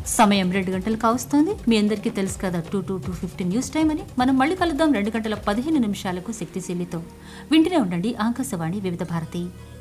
సమయం 2 గంటలు కావస్తోంది. మీ అందరికీ తెలుసు కదా 2:50 న్యూస్ టైం అని. మనం మళ్ళీ కలుద్దాం 2 గంటల 15 నిమిషాలకు శక్తిశీలితో. వింటూనే ఉండండి ఆకాశవాణి వివిధ భారతి.